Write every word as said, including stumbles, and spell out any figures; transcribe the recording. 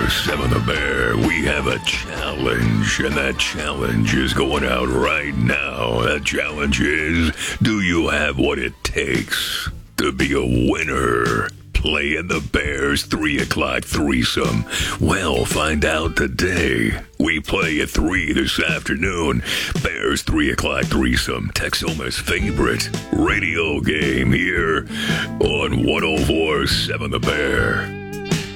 seven The Bear, we have a challenge, and that challenge is going out right now. That challenge is, do you have what it takes to be a winner? Playing the Bears three o'clock threesome. Well, find out today. We play at three this afternoon. Bears three o'clock threesome. Texoma's favorite radio game here on one oh four point seven The Bear.